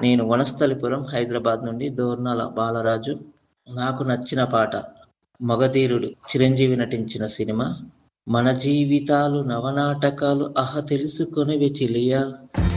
నేను వనస్థలిపురం హైదరాబాద్ నుండి దోర్నాల బాలరాజు. నాకు నచ్చిన పాట 'మగధీరుడు' చిరంజీవి నటించిన సినిమా. మన జీవితాలు నవనాటకాలు తెలుసుకొనివే చెలియా